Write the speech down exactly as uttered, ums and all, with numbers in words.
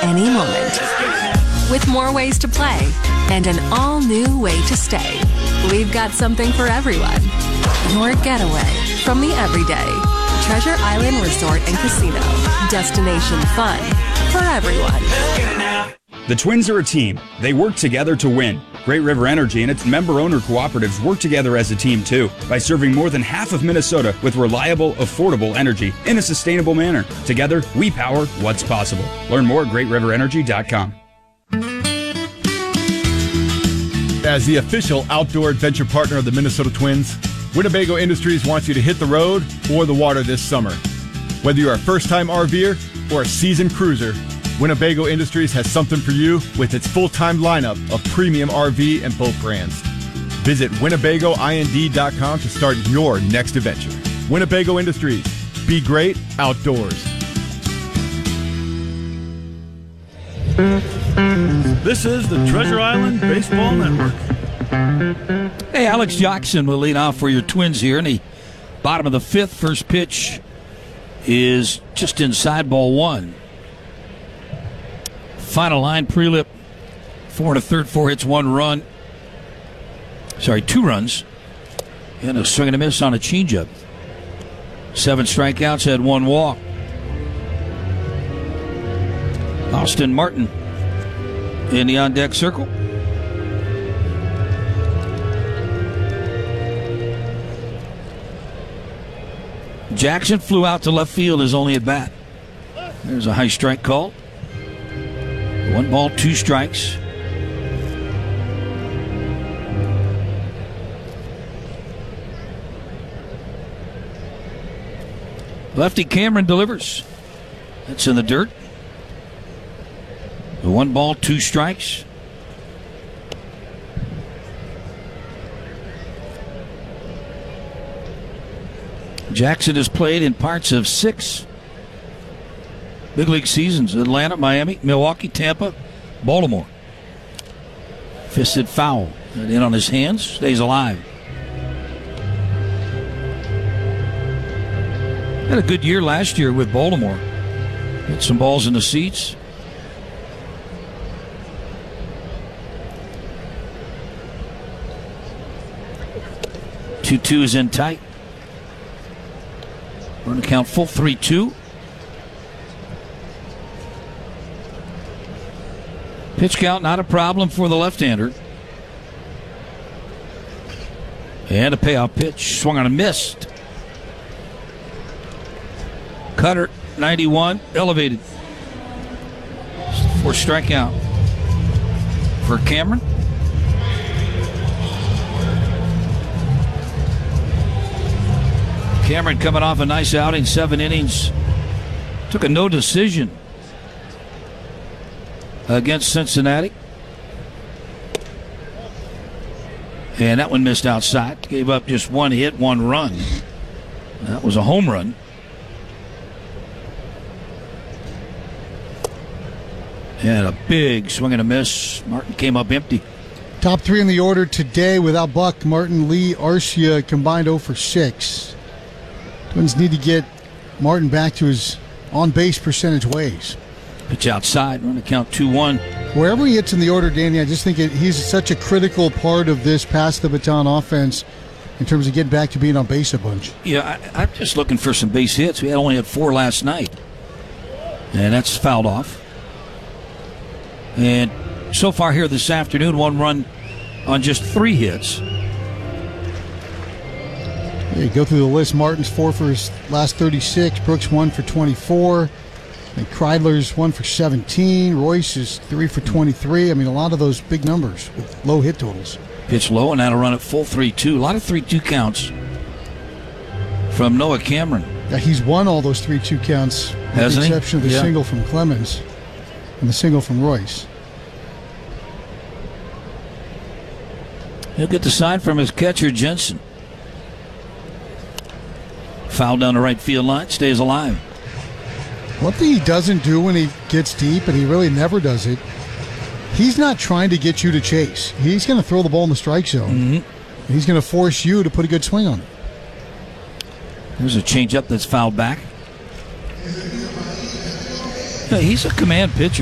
any moment. With more ways to play and an all-new way to stay, we've got something for everyone. Your getaway from the everyday. Treasure Island Resort and Casino. Destination fun for everyone. The Twins are a team. They work together to win. Great River Energy and its member-owner cooperatives work together as a team, too, by serving more than half of Minnesota with reliable, affordable energy in a sustainable manner. Together, we power what's possible. Learn more at great river energy dot com. As the official outdoor adventure partner of the Minnesota Twins, Winnebago Industries wants you to hit the road or the water this summer. Whether you're a first-time RVer or a seasoned cruiser, Winnebago Industries has something for you with its full-time lineup of premium R V and boat brands. Visit Winnebago I N D dot com to start your next adventure. Winnebago Industries. Be great outdoors. This is the Treasure Island Baseball Network. Hey, Alex Jackson will lead off for your Twins here in the bottom of the fifth. First pitch is just inside ball one. Final line, Prelip, four and a third, four hits, one run. Sorry, two runs. And a swing and a miss on a changeup. Seven strikeouts, had one walk. Austin Martin in the on-deck circle. Jackson flew out to left field his only at bat. There's a high strike call. One ball, two strikes. Lefty Cameron delivers. That's in the dirt. One ball, two strikes. Jackson has played in parts of six big league seasons: Atlanta, Miami, Milwaukee, Tampa, Baltimore. Fisted foul. And in on his hands. Stays alive. Had a good year last year with Baltimore. Hit some balls in the seats. two two is in tight. Run count full three two. Pitch count not a problem for the left-hander. And a payoff pitch. Swung on a missed. Cutter, ninety-one, elevated. For strikeout for Cameron. Cameron coming off a nice outing, seven innings. Took a no decision against Cincinnati. And that one missed outside. Gave up just one hit, one run. That was a home run. And a big swing and a miss. Martin came up empty. Top three in the order today without Buck, Martin, Lee, Arcia combined oh for six. Twins need to get Martin back to his on-base percentage ways. Pitch outside, run the count two one. Wherever he hits in the order, Danny, I just think it, he's such a critical part of this pass-the-baton offense in terms of getting back to being on base a bunch. Yeah, I, I'm just looking for some base hits. We had only had four last night. And that's fouled off. And so far here this afternoon, one run on just three hits. Yeah, go through the list. Martin's four for his last thirty-six. Brooks one for twenty-four. And Kreidler's one for seventeen. Royce is three for twenty-three. I mean, a lot of those big numbers with low hit totals. Pitch low, and that'll run at full three two. A lot of three two counts from Noah Cameron. Yeah, he's won all those three two counts, with Hasn't the he? exception of the Yeah. single from Clemens and the single from Royce. He'll get the sign from his catcher, Jensen. Foul down the right field line, stays alive. One thing he doesn't do when he gets deep, and he really never does it, he's not trying to get you to chase. He's going to throw the ball in the strike zone. Mm-hmm. He's going to force you to put a good swing on it. There's a changeup that's fouled back. Yeah, he's a command pitcher.